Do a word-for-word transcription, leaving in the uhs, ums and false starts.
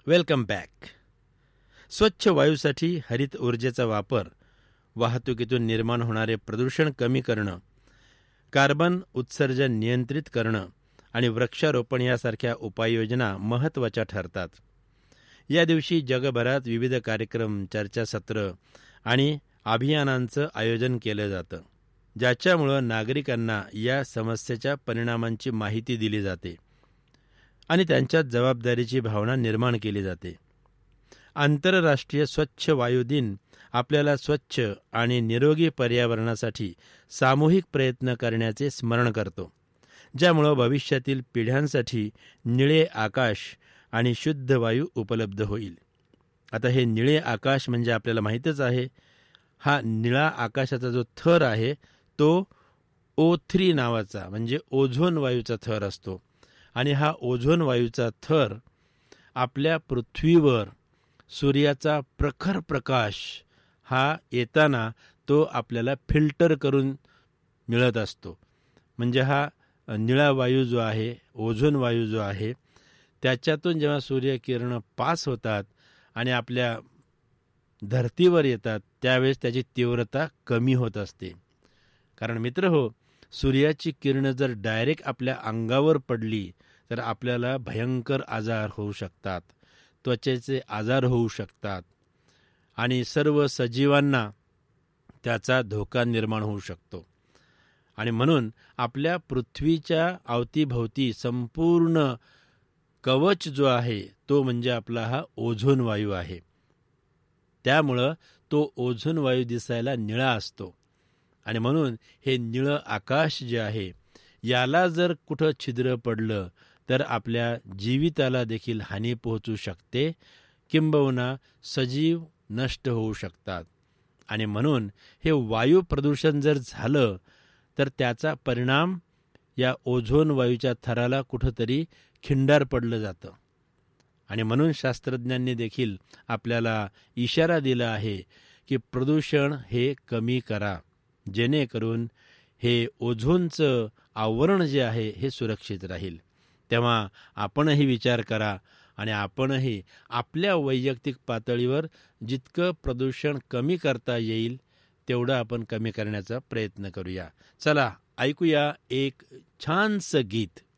Welcome back. स्वच्छ वायूसाठी हरित ऊर्जेचा वापर, वाहतुकीतून निर्माण होणारे प्रदूषण कमी करणं, कार्बन उत्सर्जन नियंत्रित करणं आणि वृक्षारोपण यासारख्या उपाययोजना महत्त्वाच्या ठरतात. या दिवशी जगभरात विविध कार्यक्रम, चर्चासत्र आणि अभियानांचं आयोजन केलं जातं, ज्याच्यामुळं नागरिकांना या समस्येच्या परिणामांची माहिती दिली जाते आणि त्यांच्यात जबाबदारीची भावना निर्माण केली जाते. आंतरराष्ट्रीय स्वच्छ वायू दिन आपल्याला स्वच्छ आणि निरोगी पर्यावरणासाठी सामूहिक प्रयत्न करण्याचे स्मरण करतो, ज्यामुळं भविष्यातील पिढ्यांसाठी निळे आकाश आणि शुद्ध वायू उपलब्ध होईल. आता हे निळे आकाश म्हणजे आपल्याला माहीतच आहे, हा निळा आकाशाचा जो थर आहे तो ओ थ्री नावाचा म्हणजे ओझोन वायूचा थर असतो आणि हा ओझोन वायूचा थर आपल्या पृथ्वीवर सूर्याचा प्रखर प्रकाश हा येताना तो आपल्याला फिल्टर करून मिळत असतो. म्हणजे हा निळा वायू जो आहे, ओझोन वायू जो आहे, त्याच्यातून जेव्हा सूर्यकिरणं पास होतात आणि आपल्या धरतीवर येतात त्यावेळेस त्याची तीव्रता कमी होत असते. कारण मित्र हो, सूर्याची किरणं जर डायरेक्ट आपल्या अंगावर पडली तर आपल्याला भयंकर आजार होऊ शकतात, त्वचेचे आजार होऊ शकतात आणि सर्व सजीवांना त्याचा धोका निर्माण होऊ शकतो. आणि म्हणून आपल्या पृथ्वीच्या अवतीभोवती संपूर्ण कवच जो आहे तो म्हणजे आपला हा ओझोन वायू आहे. त्यामुळं तो ओझोन वायू दिसायला निळा असतो आणि म्हणून हे निळं आकाश जे आहे याला जर कुठं छिद्र पडलं तर आपल्या जीविताला देखील हानी पोहोचू शकते, किंबहुना सजीव नष्ट होऊ शकतात. आणि म्हणून हे वायू प्रदूषण जर झालं तर त्याचा परिणाम या ओझोन वायूच्या थराला कुठंतरी खिंडार पडलं जातं. आणि म्हणून शास्त्रज्ञांनी देखील आपल्याला इशारा दिला आहे की प्रदूषण हे कमी करा, जेणेकरून हे ओझोनचं आवरण जे आहे हे सुरक्षित राहील. तेव्हा आपणही विचार करा आणि आपणही आपल्या वैयक्तिक पातळीवर जितकं प्रदूषण कमी करता येईल तेवढं आपण कमी करण्याचा प्रयत्न करूया. चला ऐकूया एक छानसं गीत.